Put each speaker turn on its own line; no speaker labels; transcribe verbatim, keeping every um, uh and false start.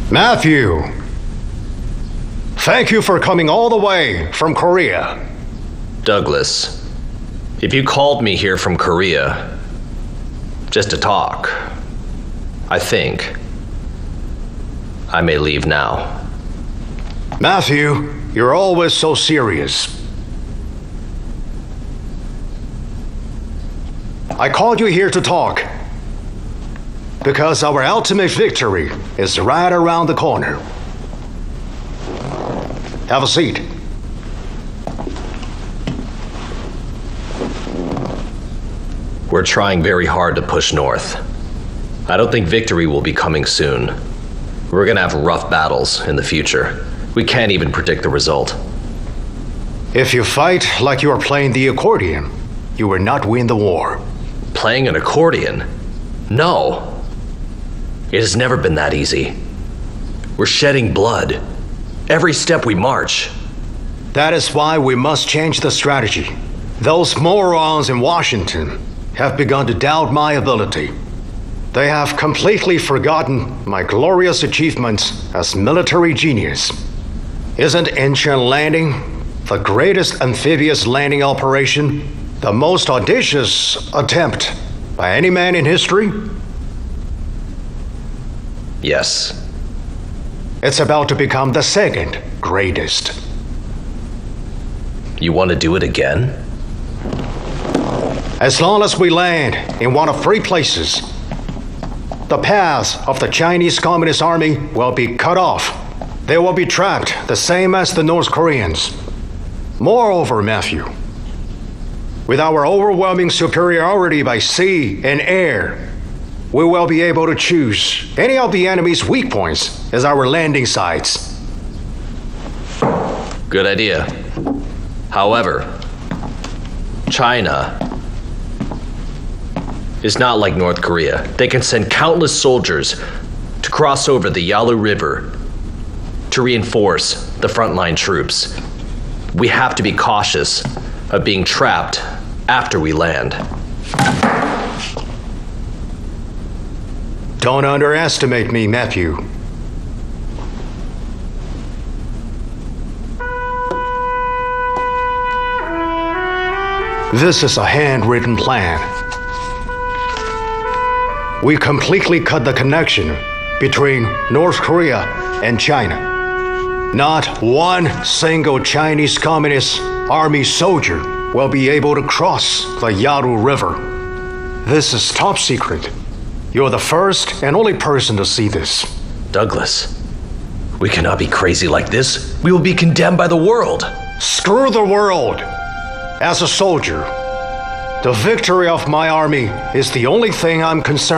Matthew, thank you for coming all the way from Korea.
Douglas, if you called me here from Korea just to talk, I think I may leave now.
Matthew, you're always so serious. I called you here to talk because our ultimate victory is right around the corner. Have a seat.
We're trying very hard to push north. I don't think victory will be coming soon. We're gonna have rough battles in the future. We can't even predict the result.
If you fight like you are playing the accordion, you will not win the war.
Playing an accordion? No. It has never been that easy. We're shedding blood. Every step we march.
That is why we must change the strategy. Those morons in Washington have begun to doubt my ability. They have completely forgotten my glorious achievements as military genius. Isn't Incheon Landing the greatest amphibious landing operation? The most audacious attempt by any man in history?
Yes.
It's about to become the second greatest.
You want to do it again?
As long as we land in one of three places, the path of the Chinese Communist Army will be cut off. They will be trapped the same as the North Koreans. Moreover, Matthew, with our overwhelming superiority by sea and air, we will be able to choose any of the enemy's weak points as our landing sites.
Good idea. However, China is not like North Korea. They can send countless soldiers to cross over the Yalu River to reinforce the frontline troops. We have to be cautious of being trapped after we land.
Don't underestimate me, Matthew. This is a handwritten plan. We completely cut the connection between North Korea and China. Not one single Chinese Communist Army soldier will be able to cross the Yalu River. This is top secret. You're the first and only person to see this.
Douglas, we cannot be crazy like this. We will be condemned by the world.
Screw the world. As a soldier, the victory of my army is the only thing I'm concerned